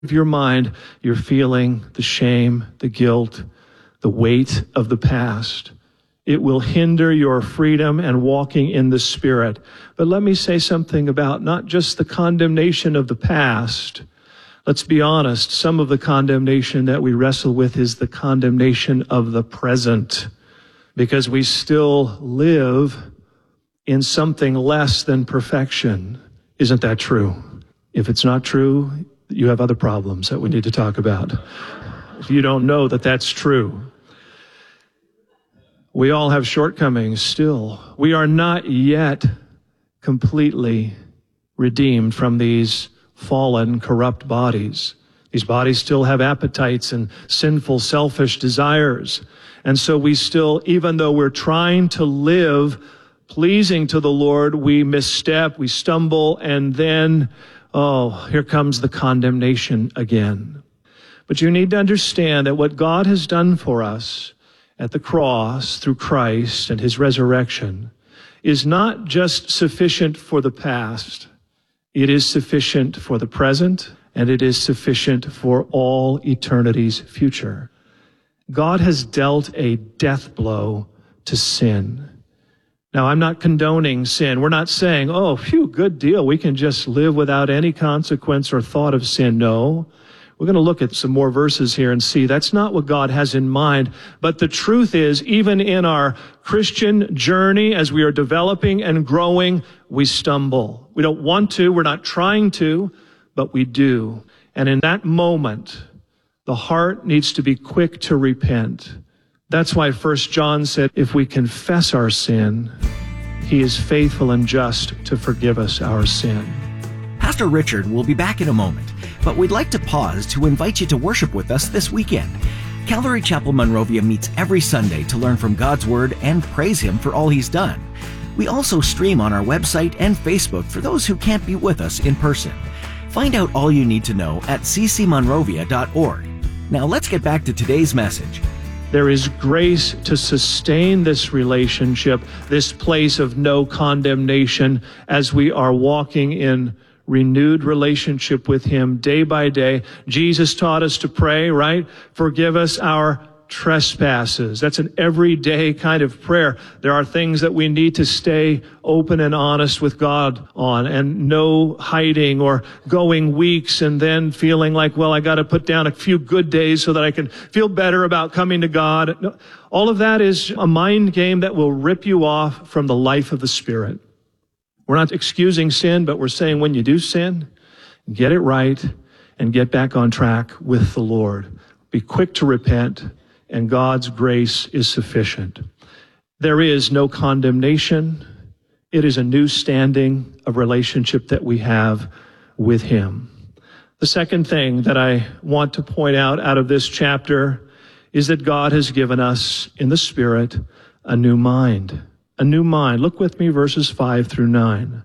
of your mind, you're feeling the shame, the guilt, the weight of the past. It will hinder your freedom and walking in the Spirit. But let me say something about not just the condemnation of the past. Let's be honest, some of the condemnation that we wrestle with is the condemnation of the present, because we still live in something less than perfection. Isn't that true? If it's not true, you have other problems that we need to talk about. If you don't know that that's true. We all have shortcomings still. We are not yet completely redeemed from these fallen, corrupt bodies. These bodies still have appetites and sinful, selfish desires. And so we still, even though we're trying to live pleasing to the Lord, we misstep, we stumble, and then, here comes the condemnation again. But you need to understand that what God has done for us at the cross through Christ and his resurrection is not just sufficient for the past. It is sufficient for the present, and it is sufficient for all eternity's future. God has dealt a death blow to sin. Now, I'm not condoning sin. We're not saying, good deal. We can just live without any consequence or thought of sin. No. We're going to look at some more verses here and see that's not what God has in mind. But the truth is, even in our Christian journey, as we are developing and growing, we stumble. We don't want to. We're not trying to, but we do. And in that moment, the heart needs to be quick to repent. That's why 1 John said, if we confess our sin, he is faithful and just to forgive us our sin. Pastor Richard will be back in a moment, but we'd like to pause to invite you to worship with us this weekend. Calvary Chapel Monrovia meets every Sunday to learn from God's Word and praise Him for all He's done. We also stream on our website and Facebook for those who can't be with us in person. Find out all you need to know at ccmonrovia.org. Now let's get back to today's message. There is grace to sustain this relationship, this place of no condemnation, as we are walking in renewed relationship with Him day by day. Jesus taught us to pray, right? Forgive us our trespasses. That's an everyday kind of prayer. There are things that we need to stay open and honest with God on, and no hiding or going weeks and then feeling like, I got to put down a few good days so that I can feel better about coming to God. No, all of that is a mind game that will rip you off from the life of the Spirit. We're not excusing sin, but we're saying when you do sin, get it right and get back on track with the Lord. Be quick to repent, and God's grace is sufficient. There is no condemnation. It is a new standing of relationship that we have with Him. The second thing that I want to point out of this chapter is that God has given us in the Spirit a new mind. A new mind. Look with me, verses 5 through 9.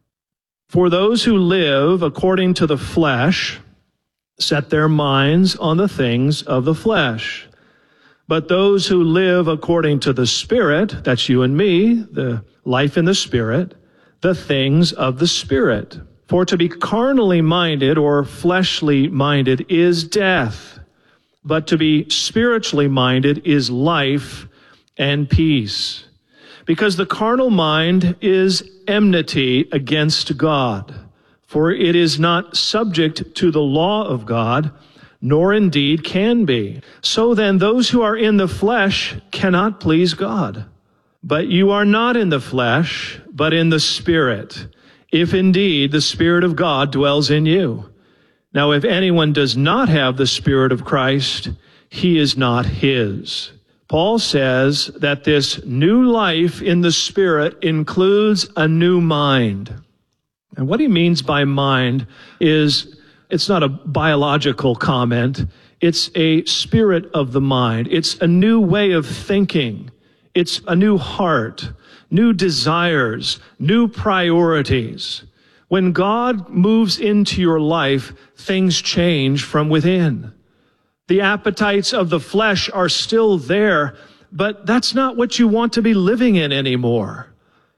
For those who live according to the flesh set their minds on the things of the flesh. But those who live according to the Spirit, that's you and me, the life in the Spirit, the things of the Spirit. For to be carnally minded or fleshly minded is death, but to be spiritually minded is life and peace. Because the carnal mind is enmity against God, for it is not subject to the law of God, nor indeed can be. So then those who are in the flesh cannot please God. But you are not in the flesh, but in the Spirit, if indeed the Spirit of God dwells in you. Now if anyone does not have the Spirit of Christ, he is not his. Paul says that this new life in the Spirit includes a new mind. And what he means by mind is, it's not a biological comment. It's a spirit of the mind. It's a new way of thinking. It's a new heart, new desires, new priorities. When God moves into your life, things change from within. The appetites of the flesh are still there, but that's not what you want to be living in anymore.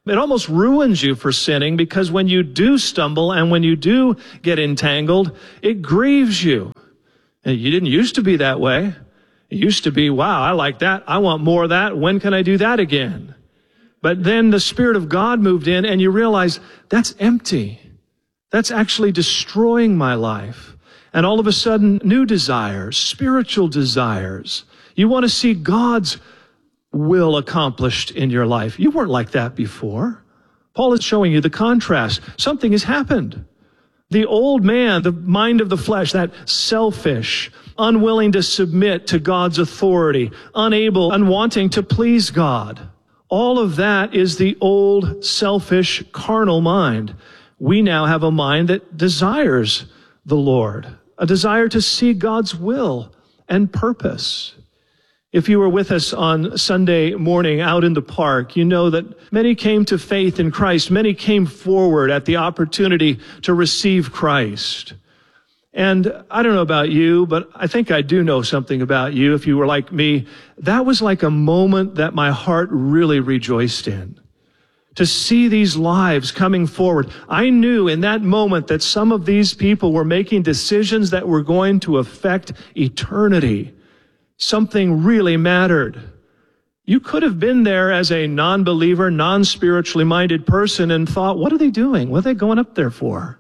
It almost ruins you for sinning, because when you do stumble and when you do get entangled, it grieves you. And you didn't used to be that way. It used to be, wow, I like that. I want more of that. When can I do that again? But then the Spirit of God moved in and you realize that's empty. That's actually destroying my life. And all of a sudden, new desires, spiritual desires. You want to see God's will accomplished in your life. You weren't like that before. Paul is showing you the contrast. Something has happened. The old man, the mind of the flesh, that selfish, unwilling to submit to God's authority, unable, unwanting to please God. All of that is the old, selfish, carnal mind. We now have a mind that desires the Lord, a desire to see God's will and purpose. If you were with us on Sunday morning out in the park, you know that many came to faith in Christ. Many came forward at the opportunity to receive Christ. And I don't know about you, but I think I do know something about you. If you were like me, that was like a moment that my heart really rejoiced in. To see these lives coming forward. I knew in that moment that some of these people were making decisions that were going to affect eternity. Something really mattered. You could have been there as a non-believer, non-spiritually minded person and thought, what are they doing? What are they going up there for?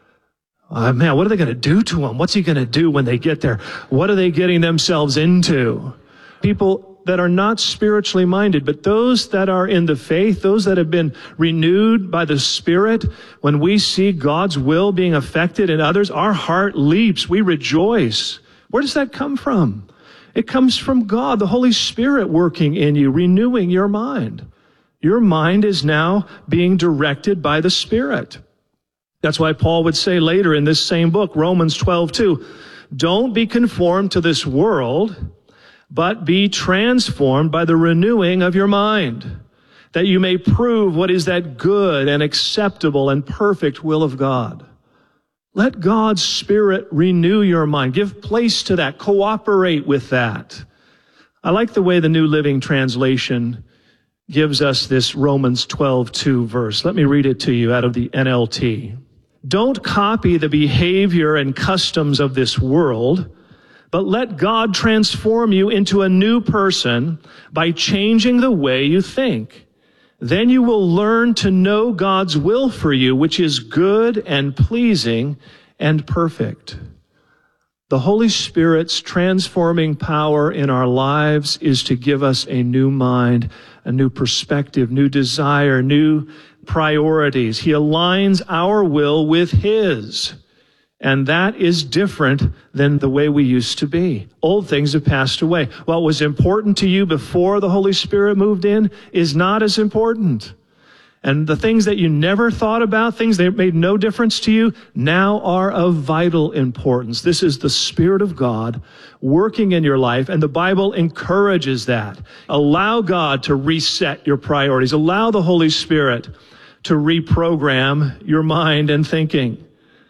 Man, what are they going to do to him? What's he going to do when they get there? What are they getting themselves into? People that are not spiritually minded, but those that are in the faith, those that have been renewed by the Spirit, when we see God's will being affected in others, our heart leaps. We rejoice. Where does that come from? It comes from God, the Holy Spirit working in you, renewing your mind. Your mind is now being directed by the Spirit. That's why Paul would say later in this same book, Romans 12:2, don't be conformed to this world, but be transformed by the renewing of your mind, that you may prove what is that good and acceptable and perfect will of God. Let God's Spirit renew your mind. Give place to that. Cooperate with that. I like the way the New Living Translation gives us this Romans 12:2 verse. Let me read it to you out of the NLT. Don't copy the behavior and customs of this world, but let God transform you into a new person by changing the way you think. Then you will learn to know God's will for you, which is good and pleasing and perfect. The Holy Spirit's transforming power in our lives is to give us a new mind, a new perspective, new desire, new priorities. He aligns our will with His. And that is different than the way we used to be. Old things have passed away. What was important to you before the Holy Spirit moved in is not as important. And the things that you never thought about, things that made no difference to you, now are of vital importance. This is the Spirit of God working in your life, and the Bible encourages that. Allow God to reset your priorities. Allow the Holy Spirit to reprogram your mind and thinking.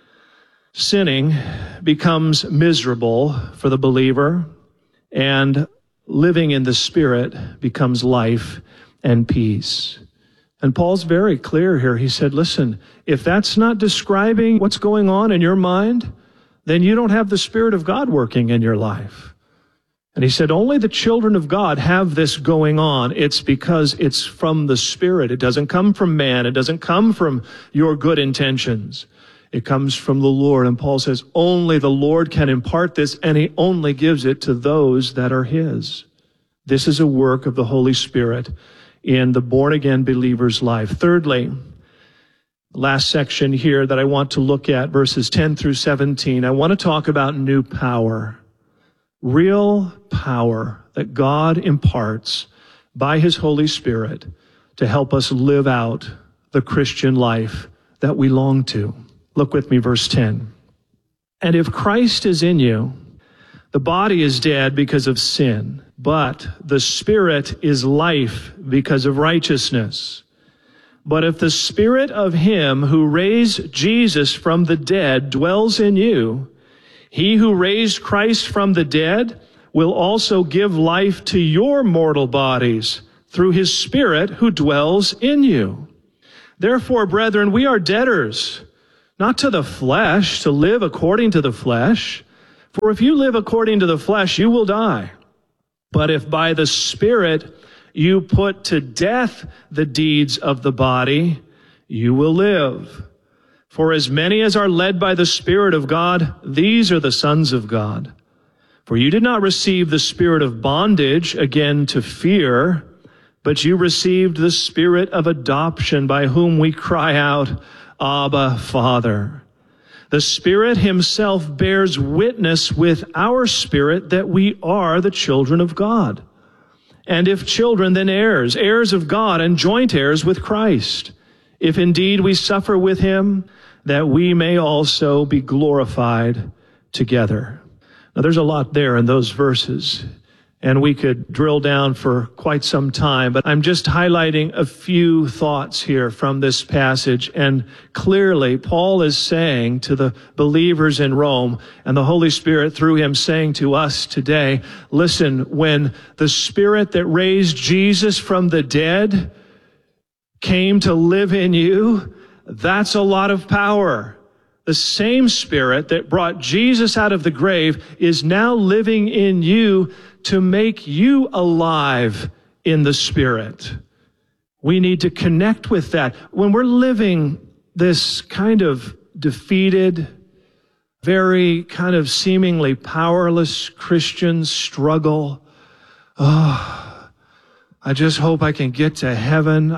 Sinning becomes miserable for the believer, and living in the Spirit becomes life and peace. And Paul's very clear here. He said, listen, if that's not describing what's going on in your mind, then you don't have the Spirit of God working in your life. And he said, only the children of God have this going on. It's because it's from the Spirit. It doesn't come from man. It doesn't come from your good intentions. It comes from the Lord. And Paul says, only the Lord can impart this, and He only gives it to those that are His. This is a work of the Holy Spirit in the born-again believer's life. Thirdly, last section here that I want to look at, verses 10 through 17, I want to talk about new power. Real power that God imparts by His Holy Spirit to help us live out the Christian life that we long to. Look with me, verse 10. And if Christ is in you, the body is dead because of sin, but the Spirit is life because of righteousness. But if the Spirit of Him who raised Jesus from the dead dwells in you, He who raised Christ from the dead will also give life to your mortal bodies through His Spirit who dwells in you. Therefore, brethren, we are debtors, not to the flesh, to live according to the flesh. For if you live according to the flesh, you will die. But if by the Spirit you put to death the deeds of the body, you will live. For as many as are led by the Spirit of God, these are the sons of God. For you did not receive the spirit of bondage again to fear, but you received the Spirit of adoption, by whom we cry out, Abba, Father. The Spirit himself bears witness with our spirit that we are the children of God. And if children, then heirs, heirs of God and joint heirs with Christ. If indeed we suffer with him, that we may also be glorified together. Now there's a lot there in those verses, and we could drill down for quite some time, but I'm just highlighting a few thoughts here from this passage. And clearly, Paul is saying to the believers in Rome, and the Holy Spirit through him saying to us today, listen, when the Spirit that raised Jesus from the dead came to live in you, that's a lot of power. The same Spirit that brought Jesus out of the grave is now living in you to make you alive in the Spirit. We need to connect with that. When we're living this kind of defeated, very kind of seemingly powerless Christian struggle, I just hope I can get to heaven.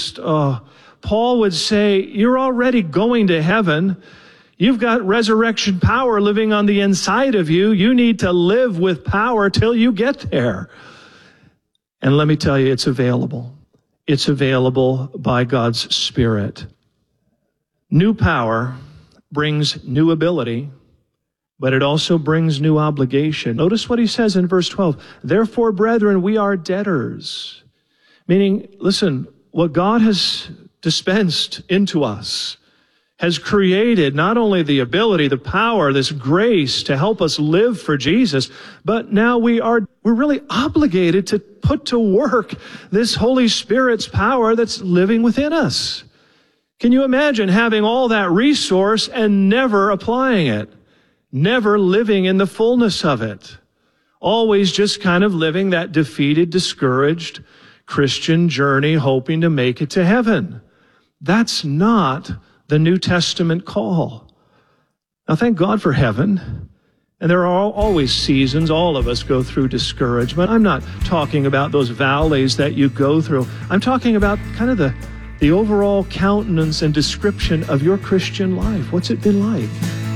Paul would say, you're already going to heaven. You've got resurrection power living on the inside of you. You need to live with power till you get there. And let me tell you, it's available. It's available by God's Spirit. New power brings new ability, but it also brings new obligation. Notice what he says in verse 12. Therefore, brethren, we are debtors. Meaning, listen, what God has dispensed into us has created not only the ability, the power, this grace to help us live for Jesus, but now we're really obligated to put to work this Holy Spirit's power that's living within us. Can you imagine having all that resource and never applying it? Never living in the fullness of it. Always just kind of living that defeated, discouraged Christian journey, hoping to make it to heaven. That's not the New Testament call. Now, thank God for heaven. And there are always seasons. All of us go through discouragement. I'm not talking about those valleys that you go through. I'm talking about kind of the overall countenance and description of your Christian life. What's it been like?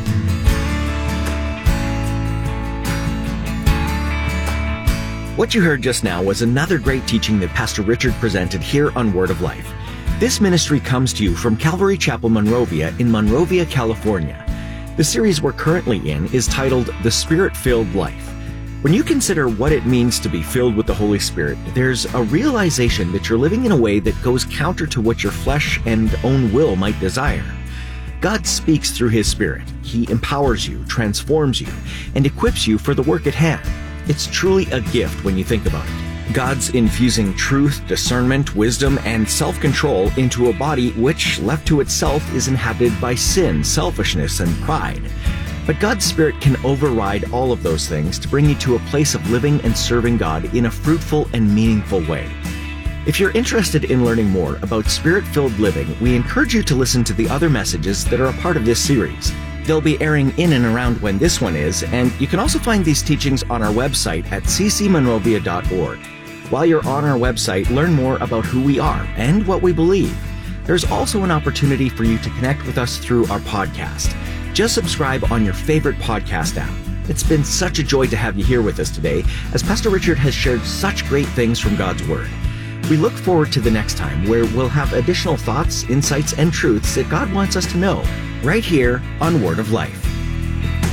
What you heard just now was another great teaching that Pastor Richard presented here on Word of Life. This ministry comes to you from Calvary Chapel Monrovia in Monrovia, California. The series we're currently in is titled The Spirit-Filled Life. When you consider what it means to be filled with the Holy Spirit, there's a realization that you're living in a way that goes counter to what your flesh and own will might desire. God speaks through His Spirit. He empowers you, transforms you, and equips you for the work at hand. It's truly a gift when you think about it. God's infusing truth, discernment, wisdom, and self-control into a body which, left to itself, is inhabited by sin, selfishness, and pride. But God's Spirit can override all of those things to bring you to a place of living and serving God in a fruitful and meaningful way. If you're interested in learning more about Spirit-filled living, we encourage you to listen to the other messages that are a part of this series. They'll be airing in and around when this one is, and you can also find these teachings on our website at ccmonrovia.org. While you're on our website, learn more about who we are and what we believe. There's also an opportunity for you to connect with us through our podcast. Just subscribe on your favorite podcast app. It's been such a joy to have you here with us today, as Pastor Richard has shared such great things from God's Word. We look forward to the next time, where we'll have additional thoughts, insights, and truths that God wants us to know, right here on Word of Life.